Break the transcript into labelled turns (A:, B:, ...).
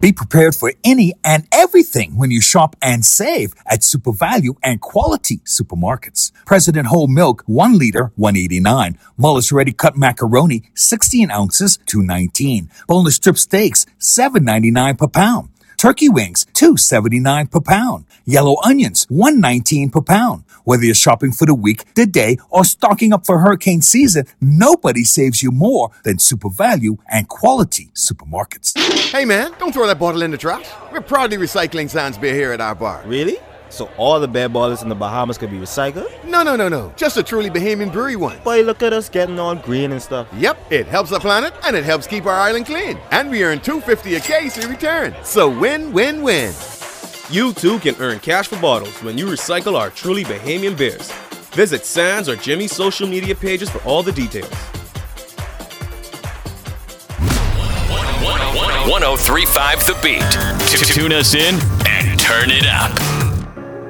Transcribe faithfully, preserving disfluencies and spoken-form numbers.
A: Be prepared for any and everything when you shop and save at Super Value and Quality Supermarkets. President Whole Milk, one liter, one eighty-nine. Mullis Ready Cut Macaroni, sixteen ounces, two nineteen. Boneless strip steaks, seven ninety-nine per pound. Turkey wings, two seventy-nine per pound. Yellow onions, one nineteen per pound. Whether you're shopping for the week, the day, or stocking up for hurricane season, nobody saves you more than Super Value and Quality Supermarkets.
B: Hey man, don't throw that bottle in the trash. We're proudly recycling sans beer here at our bar.
C: Really? So all the beer bottles in the Bahamas could be recycled?
B: No, no, no, no. Just a truly Bahamian brewery one.
C: Boy, look at us getting all green and stuff.
B: Yep, it helps the planet and it helps keep our island clean. And we earn two dollars and fifty cents a case in return. So win, win, win.
D: You too can earn cash for bottles when you recycle our truly Bahamian beers. Visit Sans or Jimmy's social media pages for all the details.
E: one oh three point five The Beat. Tune us in and turn it up.